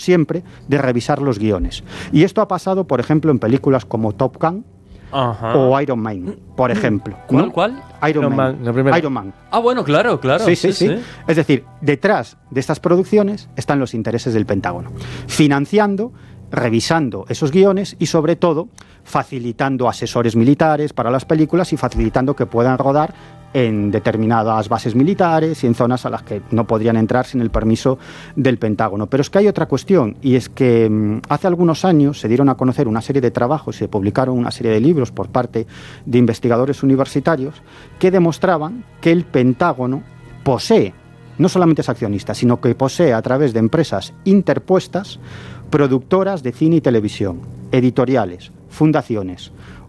siempre de revisar los guiones. Y esto ha pasado, por ejemplo, en películas como Top Gun, Ajá. o Iron Man, por ejemplo, ¿no? ¿Cuál? Iron Man, la primera. Iron Man. Ah, bueno, claro. Sí. Es decir, detrás de estas producciones están los intereses del Pentágono, financiando, revisando esos guiones y, sobre todo, facilitando asesores militares para las películas y facilitando que puedan rodar en determinadas bases militares y en zonas a las que no podrían entrar sin el permiso del Pentágono. Pero es que hay otra cuestión, y es que hace algunos años se dieron a conocer una serie de trabajos y se publicaron una serie de libros por parte de investigadores universitarios que demostraban que el Pentágono posee, no solamente es accionista, sino que posee a través de empresas interpuestas productoras de cine y televisión, editoriales, fundaciones,